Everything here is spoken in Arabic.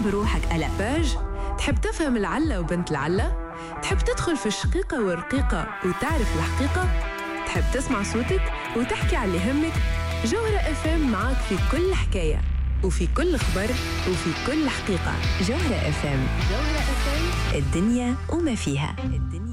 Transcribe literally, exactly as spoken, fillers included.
بروحك قلق. باج، تحب تفهم العلة وبنت العلة؟ تحب تدخل في الشقيقة والرقيقة وتعرف الحقيقة؟ تحب تسمع صوتك وتحكي على اللي يهمك؟ جوهرة اف ام معك في كل حكاية وفي كل خبر وفي كل حقيقة. جوهرة اف ام، جوهرة اف ام، الدنيا وما فيها. الدنيا